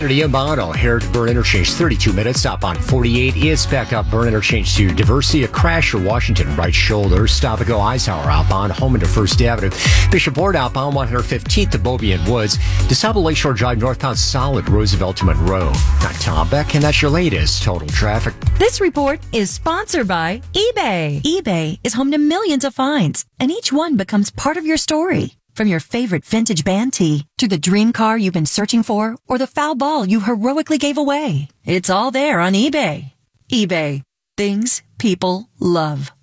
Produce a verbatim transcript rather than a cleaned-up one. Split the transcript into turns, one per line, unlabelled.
Inbound, O'Hare to Burn Interchange, thirty-two minutes. Stop on forty-eight. It's backed up Burn Interchange to Diversity. A crash at Washington, right shoulder. Stop and go Eisenhower outbound, home into First Avenue. Bishop Ward outbound, one fifteenth to Bobby and Woods. DeSable Lakeshore Drive northbound, solid. Roosevelt to Monroe. I'm Tom Beck, and that's your latest total traffic.
This report is sponsored by eBay. eBay is home to millions of finds, and each one becomes part of your story. From your favorite vintage band tee to the dream car you've been searching for or the foul ball you heroically gave away. It's all there on eBay. eBay. Things people love.